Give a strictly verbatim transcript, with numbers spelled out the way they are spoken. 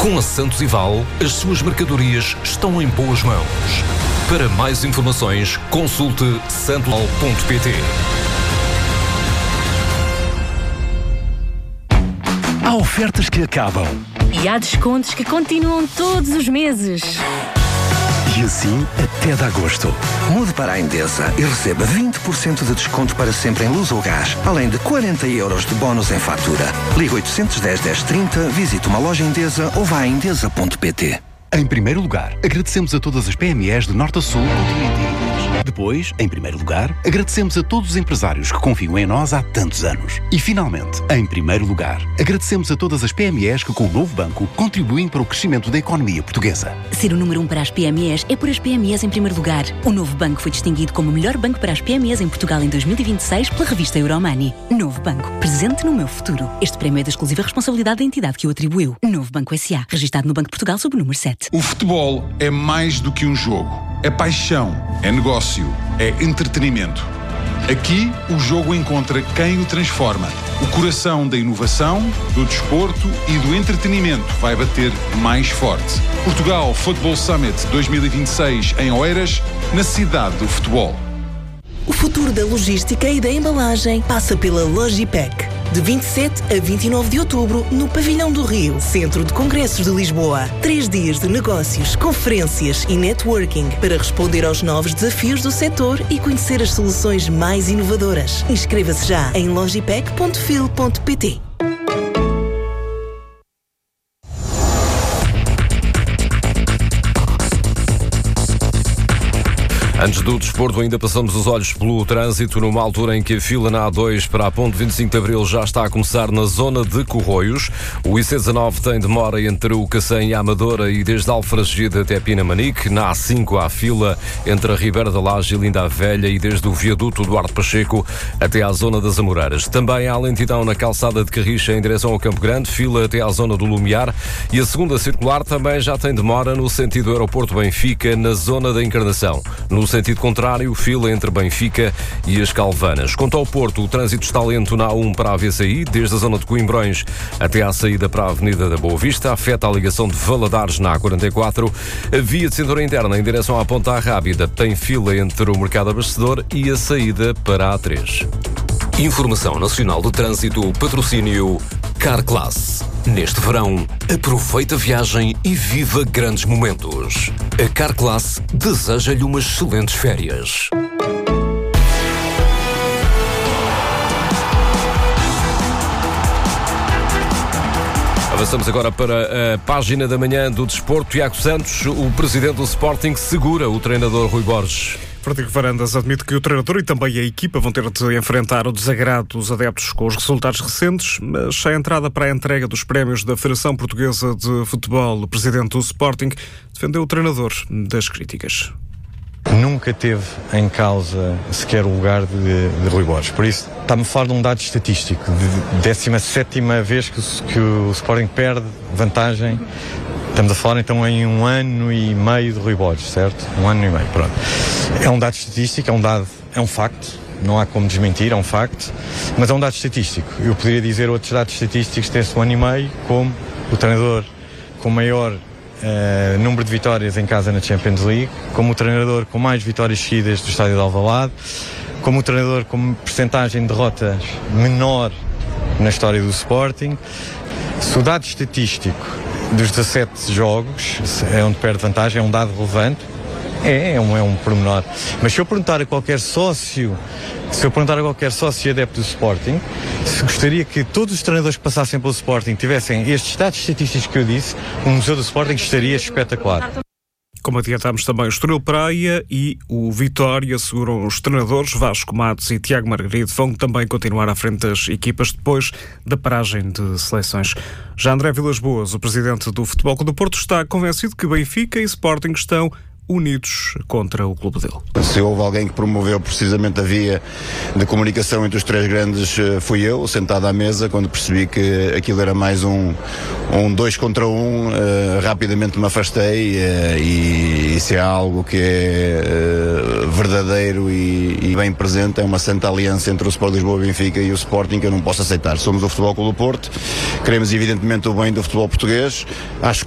Com a Santos e Val, as suas mercadorias estão em boas mãos. Para mais informações, consulte santoval ponto pt. Há ofertas que acabam. E há descontos que continuam todos os meses. E assim até de agosto. Mude para a Endesa e receba vinte por cento de desconto para sempre em luz ou gás, além de quarenta euros de bónus em fatura. Ligue oitocentos e dez, dez trinta, visite uma loja Endesa ou vá a endesa ponto pt. Em primeiro lugar, agradecemos a todas as P M Es de norte a sul, continente e ilhas. Depois, em primeiro lugar, agradecemos a todos os empresários que confiam em nós há tantos anos. E, finalmente, em primeiro lugar, agradecemos a todas as P M Es que, com o novo banco, contribuem para o crescimento da economia portuguesa. Ser o número um para as P M Es é por as P M Es em primeiro lugar. O novo banco foi distinguido como o melhor banco para as P M Es em Portugal em dois mil e vinte e seis pela revista Euromoney. Novo Banco, presente no meu futuro. Este prémio é da exclusiva responsabilidade da entidade que o atribuiu. Novo Banco S A, registado no Banco de Portugal sob o número sete. O futebol é mais do que um jogo. É paixão, é negócio, é entretenimento. Aqui, o jogo encontra quem o transforma. O coração da inovação, do desporto e do entretenimento vai bater mais forte. Portugal Football Summit dois mil e vinte e seis em Oeiras, na cidade do futebol. O futuro da logística e da embalagem passa pela Logipec. De vinte e sete a vinte e nove de outubro, no Pavilhão do Rio, Centro de Congressos de Lisboa. Três dias de negócios, conferências e networking para responder aos novos desafios do setor e conhecer as soluções mais inovadoras. Inscreva-se já em logipec ponto fil ponto pt. Antes do desporto, ainda passamos os olhos pelo trânsito, numa altura em que a fila na A dois para a ponte vinte e cinco de Abril já está a começar na zona de Corroios. O I C dezanove tem demora entre o Cacém e a Amadora e desde Alfragide até Pinamanique. Na A cinco há fila entre a Ribeira da Laje e Linda a Velha e desde o viaduto Duarte Pacheco até à zona das Amoreiras. Também há lentidão na calçada de Carricha em direção ao Campo Grande, fila até à zona do Lumiar, e a segunda circular também já tem demora no sentido Aeroporto Benfica, na zona da Encarnação. No sentido contrário, fila entre Benfica e as Calvanas. Quanto ao Porto, o trânsito está lento na A um para a A V C I, desde a zona de Coimbrões até à saída para a Avenida da Boa Vista. Afeta a ligação de Valadares na A quarenta e quatro. A via de cintura interna em direção à Ponta Rábida tem fila entre o Mercado Abastecedor e a saída para a A três. Informação Nacional do Trânsito, patrocínio Carclass. Neste verão, aproveita a viagem e viva grandes momentos. A Carclass deseja-lhe umas excelentes férias. Avançamos agora para a página da manhã do desporto. Tiago Santos, o presidente do Sporting, segura o treinador Rui Borges. Frederico Varandas admite que o treinador e também a equipa vão ter de enfrentar o desagrado dos adeptos com os resultados recentes, mas a entrada para a entrega dos prémios da Federação Portuguesa de Futebol, o presidente do Sporting defendeu o treinador das críticas. Nunca teve em causa sequer o lugar de, de Rui Borges. Por isso, está-me a falar de um dado estatístico, de décima sétima vez que o, que o Sporting perde vantagem. Estamos a falar então em um ano e meio de Rui Borges, certo? Um ano e meio, pronto. É um dado estatístico, é um dado, é um facto, não há como desmentir, é um facto, mas é um dado estatístico. Eu poderia dizer outros dados estatísticos desse um ano e meio, como o treinador com maior uh, número de vitórias em casa na Champions League, como o treinador com mais vitórias seguidas do estádio de Alvalade, como o treinador com percentagem de derrotas menor na história do Sporting. Se o dado estatístico dos dezassete jogos é onde perde vantagem, é um dado relevante, é, é um, é um pormenor. Mas se eu perguntar a qualquer sócio, se eu perguntar a qualquer sócio adepto do Sporting, se gostaria que todos os treinadores que passassem pelo Sporting tivessem estes dados estatísticos que eu disse, o Museu do Sporting estaria espetacular. Como adiantámos também, o Estoril Praia e o Vitória asseguram os treinadores. Vasco Matos e Tiago Margarido vão também continuar à frente das equipas depois da paragem de seleções. Já André Vilas Boas, o presidente do Futebol Clube do Porto, está convencido que Benfica e Sporting estão unidos contra o clube dele. Se houve alguém que promoveu precisamente a via de comunicação entre os três grandes, fui eu, sentado à mesa, quando percebi que aquilo era mais um, um dois contra um, uh, rapidamente me afastei, uh, e isso é algo que é uh, verdadeiro e, e bem presente, é uma santa aliança entre o Sport Lisboa, Benfica e o Sporting, que eu não posso aceitar. Somos o Futebol Clube do Porto, queremos evidentemente o bem do futebol português, acho